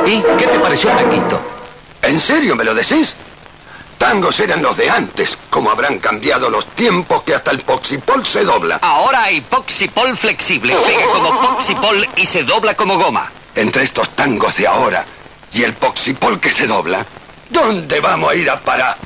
¿Y qué te pareció el taquito? ¿En serio me lo decís? Tangos eran los de antes. ¿Cómo habrán cambiado los tiempos que hasta el Poxipol se dobla? Ahora hay Poxipol flexible. Pega como Poxipol y se dobla como goma. Entre estos tangos de ahora y el Poxipol que se dobla, ¿dónde vamos a ir a parar?